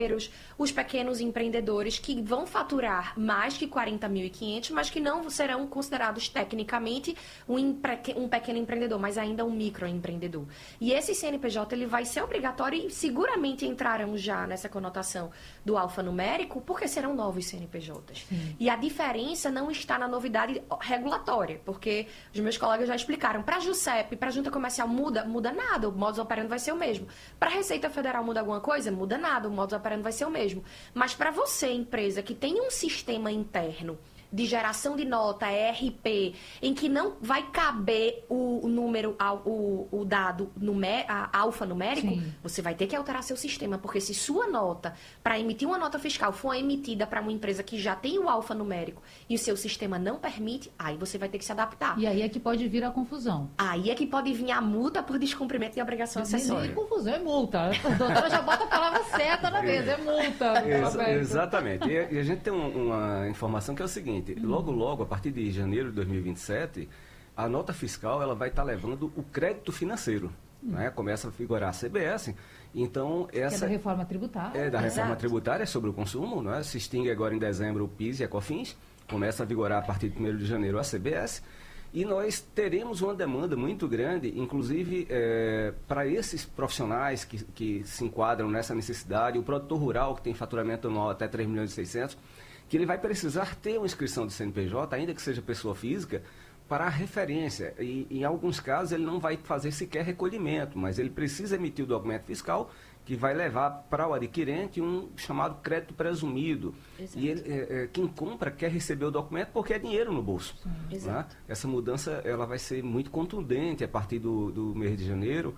os pequenos empreendedores que vão faturar mais que 40.500, mas que não serão considerados tecnicamente um pequeno empreendedor, mas ainda um microempreendedor. E esse CNPJ ele vai ser obrigatório e seguramente entrarão já nessa conotação do alfanumérico, porque serão novos CNPJs. Sim. E a diferença não está na novidade regulatória, porque os meus colegas já explicaram. Para a JUSEP, para a Junta Comercial, muda nada, o modus operandi vai ser o mesmo. Para a Receita Federal muda alguma coisa? Muda nada, o modus operandi vai ser o mesmo. Mas para você, empresa, que tem um sistema interno de geração de nota, ERP, em que não vai caber o número, o dado alfanumérico, Sim. você vai ter que alterar seu sistema, porque se sua nota, para emitir uma nota fiscal, for emitida para uma empresa que já tem o alfanumérico e o seu sistema não permite, aí você vai ter que se adaptar. E aí é que pode vir a confusão. Aí é que pode vir a multa por descumprimento de obrigação acessória. Nem confusão, é multa. A doutora já bota a palavra certa na mesa, é multa. Exatamente. E a gente tem uma informação que é o seguinte, logo, a partir de janeiro de 2027, a nota fiscal ela vai estar levando o crédito financeiro. Né? Começa a vigorar a CBS, então essa... É da reforma tributária. É da reforma Exato. tributária sobre o consumo, né? Se extingue agora em dezembro o PIS e a COFINS, começa a vigorar a partir de 1º de janeiro a CBS, e nós teremos uma demanda muito grande, inclusive para esses profissionais que se enquadram nessa necessidade, o produtor rural que tem faturamento anual até 3.600.000, que ele vai precisar ter uma inscrição de CNPJ, ainda que seja pessoa física, para a referência. E, em alguns casos, ele não vai fazer sequer recolhimento, mas ele precisa emitir o documento fiscal que vai levar para o adquirente um chamado crédito presumido. Exato. E ele, quem compra quer receber o documento porque é dinheiro no bolso. Né? Exato. Essa mudança ela vai ser muito contundente a partir do mês de janeiro,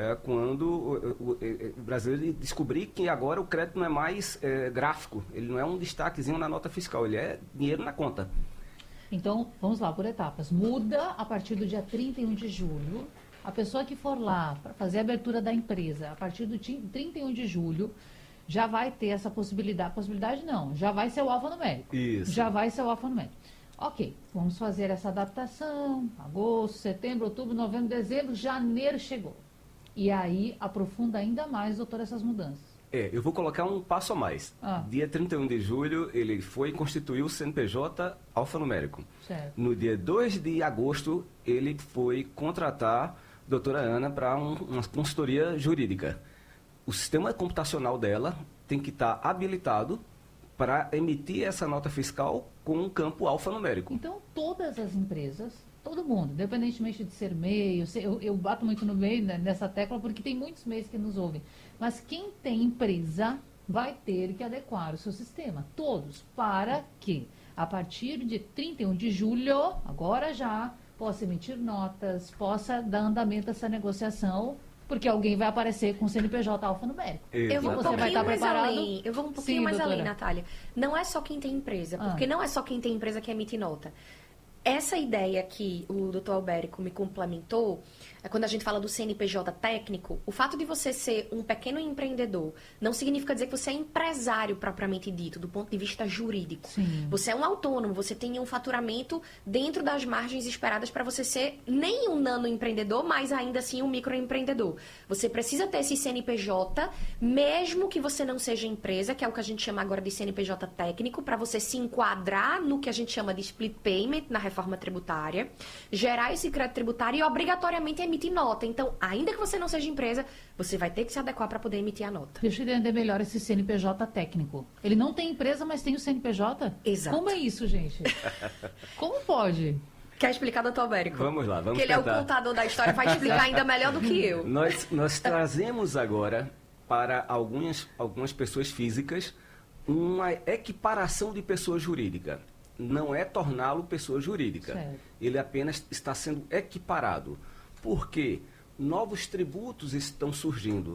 quando o brasileiro descobrir que agora o crédito não é mais gráfico, ele não é um destaquezinho na nota fiscal, ele é dinheiro na conta. Então, vamos lá, por etapas. Muda a partir do dia 31 de julho. A pessoa que for lá para fazer a abertura da empresa, a partir do 31 de julho, já vai ter essa possibilidade. Possibilidade não, já vai ser o alfanumérico. Isso. Já vai ser o alfanumérico. Ok, vamos fazer essa adaptação. Agosto, setembro, outubro, novembro, dezembro, janeiro chegou. E aí aprofunda ainda mais, doutor, essas mudanças. Eu vou colocar um passo a mais. Ah. Dia 31 de julho, ele foi constituir o CNPJ alfanumérico. Certo. No dia 2 de agosto, ele foi contratar a doutora Ana para uma consultoria jurídica. O sistema computacional dela tem que estar habilitado para emitir essa nota fiscal com um campo alfanumérico. Então, todas as empresas, todo mundo, independentemente de ser MEI, eu bato muito no MEI nessa tecla porque tem muitos MEIs que nos ouvem, mas quem tem empresa vai ter que adequar o seu sistema, todos, para que a partir de 31 de julho, agora já, possa emitir notas, possa dar andamento a essa negociação, porque alguém vai aparecer com o CNPJ alfanumérico. Eu vou um Você vai pouquinho estar mais preparado? além. Eu vou um pouquinho Sim, mais doutora. além, Natália. Não é só quem tem empresa, porque não é só quem tem empresa que emite nota. Essa ideia que o Dr. Albérico me complementou, quando a gente fala do CNPJ técnico, o fato de você ser um pequeno empreendedor não significa dizer que você é empresário propriamente dito, do ponto de vista jurídico. Sim. Você é um autônomo, você tem um faturamento dentro das margens esperadas para você ser nem um nanoempreendedor, mas ainda assim um microempreendedor. Você precisa ter esse CNPJ, mesmo que você não seja empresa, que é o que a gente chama agora de CNPJ técnico, para você se enquadrar no que a gente chama de split payment na reforma tributária, gerar esse crédito tributário e obrigatoriamente emitir nota. Então, ainda que você não seja empresa, você vai ter que se adequar para poder emitir a nota. Deixa eu entender melhor esse CNPJ técnico. Ele não tem empresa, mas tem o CNPJ? Exato. Como é isso, gente? Como pode? Quer explicar, doutor Albérico? Vamos lá, vamos Que ele é o tentar. contador da história, vai explicar ainda melhor do que eu. Nós trazemos agora para algumas pessoas físicas uma equiparação de pessoa jurídica. Não é torná-lo pessoa jurídica. Certo. Ele apenas está sendo equiparado. Por quê? Novos tributos estão surgindo.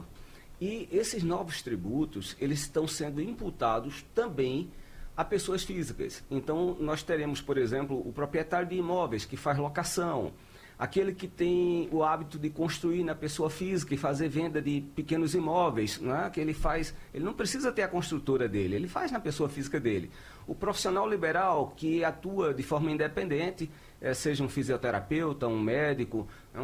E esses novos tributos, eles estão sendo imputados também a pessoas físicas. Então, nós teremos, por exemplo, o proprietário de imóveis que faz locação, aquele que tem o hábito de construir na pessoa física e fazer venda de pequenos imóveis, né? Que ele não precisa ter a construtora dele, ele faz na pessoa física dele. O profissional liberal que atua de forma independente, seja um fisioterapeuta, um médico,